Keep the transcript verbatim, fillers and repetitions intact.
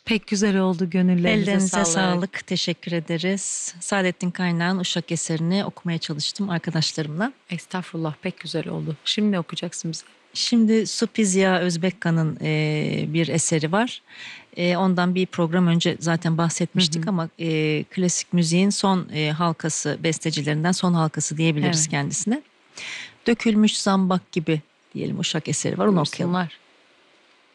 Pek güzel oldu, gönüllerinize Ellerinize sağlık. sağlık. Teşekkür ederiz. Saadettin Kaynağ'ın Uşak eserini okumaya çalıştım arkadaşlarımla. Estağfurullah, pek güzel oldu. Şimdi ne okuyacaksın bize? Şimdi Supizya Özbekkan'ın e, bir eseri var. E, ondan bir program önce zaten bahsetmiştik Hı hı. ama e, klasik müziğin son e, halkası, bestecilerinden son halkası diyebiliriz Evet. kendisine. Dökülmüş zambak gibi diyelim, Uşak eseri var, onu okuyalım. Buyursunlar.